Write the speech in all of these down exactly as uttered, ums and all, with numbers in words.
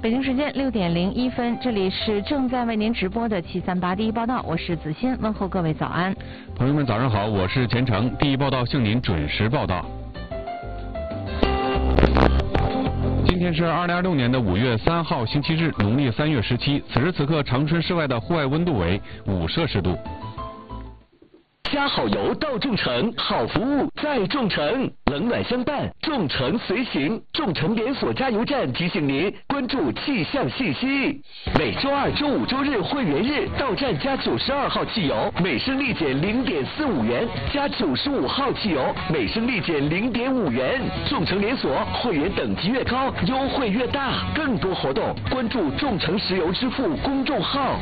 北京时间六点零一分，这里是正在为您直播的七三八第一报道，我是子欣，问候各位早安。 朋友们早上好，我是钱程，第一报道向您准时报道。今天是二零二六年的五月三号星期日，农历三月十七。此时此刻，长春市外的户外温度为五摄氏度。 加好油到众诚，好服务在众诚，冷暖相伴，众诚随行。众诚连锁加油站提醒您关注气象信息。每周二、周五、周日会员日到站加九十二号汽油，每升立减零点四五元；加九十五号汽油，每升立减零点五元。众诚连锁会员等级越高，优惠越大。更多活动关注众诚石油支付公众号。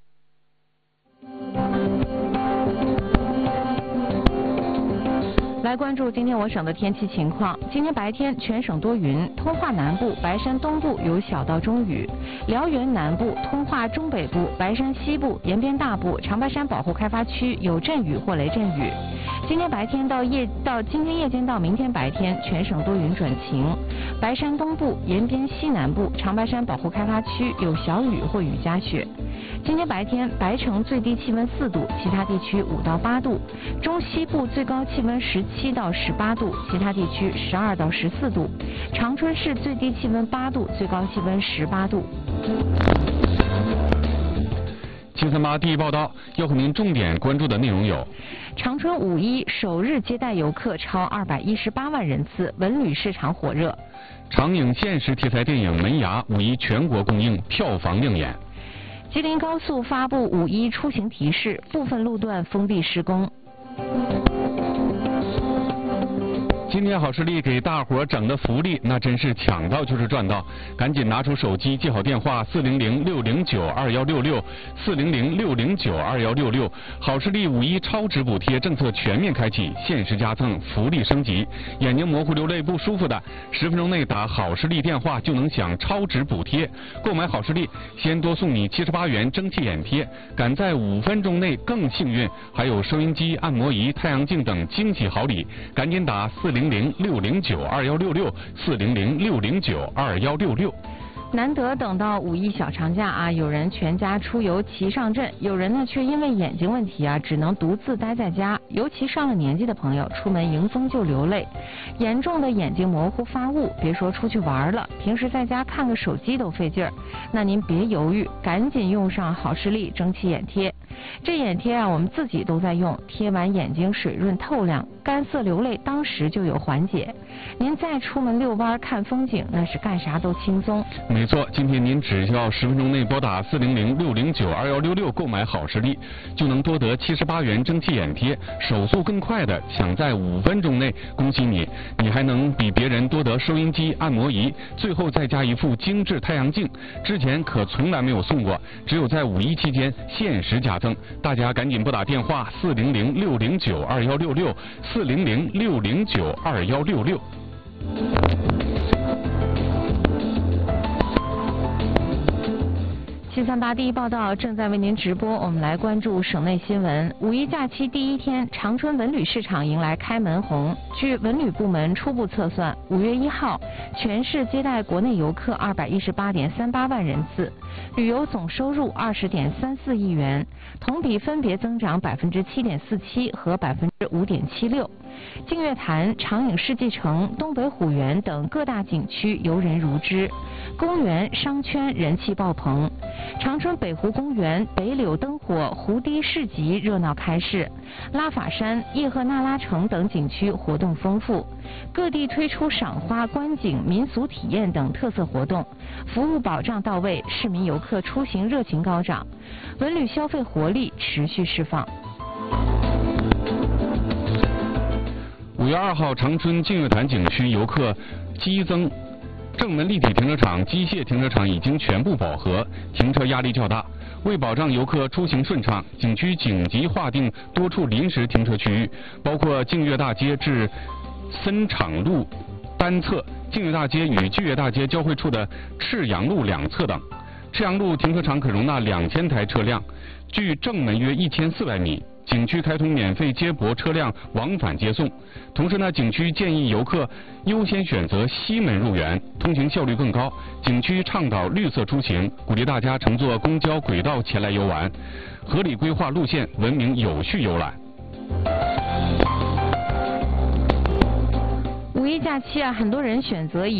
来关注今天我省的天气情况。今天白天全省多云，通化南部、白山东部有小到中雨，辽源南部、通化中北部、白山西部、延边大部、长白山保护开发区有阵雨或雷阵雨。今天白天到夜到今天夜间到明天白天，全省多云转晴，白山东部、延边西南部、长白山保护开发区有小雨或雨夹雪。今天白天白城最低气温四度，其他地区五到八度；中西部最高气温十七到十八度，其他地区十二到十四度；长春市最低气温八度，最高气温十八度。 七三八第一报道要和您重点关注的内容有： 长春五一首日接待游客超二百一十八万人次，文旅市场火热； 长影现实题材电影《门牙》五一全国公映，票房亮眼； 吉林高速发布五一出行提示，部分路段封闭施工。 今天好视力给大伙整的福利，那真是抢到就是赚到！赶紧拿出手机，记好电话四零零六零九二幺六六四零零六零九二幺六六。好视力五一超值补贴政策全面开启，限时加赠，福利升级。眼睛模糊、流泪不舒服的，十分钟内打好视力电话就能享超值补贴。购买好视力，先多送你七十八元蒸汽眼贴，赶在五分钟内更幸运，还有收音机、按摩仪、太阳镜等惊喜好礼。赶紧打四零零六零九二幺六六四零零六零九二幺六六。 难得等到五一小长假啊，有人全家出游齐上阵，有人呢却因为眼睛问题啊，只能独自待在家。尤其上了年纪的朋友，出门迎风就流泪，严重的眼睛模糊发雾，别说出去玩了，平时在家看个手机都费劲儿。那您别犹豫，赶紧用上好视力蒸汽眼贴。这眼贴啊，我们自己都在用，贴完眼睛水润透亮，干涩流泪当时就有缓解。您再出门遛弯看风景，那是干啥都轻松。 没错，今天您只需要十分钟内拨打四零零六零九二幺六六购买好视力，就能多得七十八元蒸汽眼贴，手速更快的抢在五分钟内，恭喜你！你还能比别人多得收音机、按摩仪，最后再加一副精致太阳镜，之前可从来没有送过，只有在五一期间限时加赠。大家赶紧拨打电话四零零六零九二幺六六四零零六零九二幺六六。 七三八第一报道正在为您直播，我们来关注省内新闻。五一假期第一天，长春文旅市场迎来开门红。据文旅部门初步测算，五月一号，全市接待国内游客二百一十八点三八万人次，旅游总收入二十点三四亿元，同比分别增长百分之七点四七和百分之五点七六。净月潭、长影世纪城、东北虎园等各大景区游人如织，公园、商圈人气爆棚。长春北湖公园北柳灯火湖堤市集热闹开市，拉法山、叶赫那拉城等景区活动丰富，各地推出赏花、观景、民俗体验等特色活动，服务保障到位，市民游客出行热情高涨，文旅消费活力持续释放。 五月二号，长春净月潭景区游客激增，正门立体停车场、机械停车场已经全部饱和，停车压力较大。为保障游客出行顺畅，景区紧急划定多处临时停车区域，包括净月大街至森场路单侧、净月大街与巨月大街交汇处的赤阳路两侧等。赤阳路停车场可容纳两千台车辆，距正门约一千四百米。 景区开通免费接驳车辆往返接送。同时呢，景区建议游客优先选择西门入园，通行效率更高。景区倡导绿色出行，鼓励大家乘坐公交轨道前来游玩，合理规划路线，文明有序游览。 五一假期啊，很多人选择以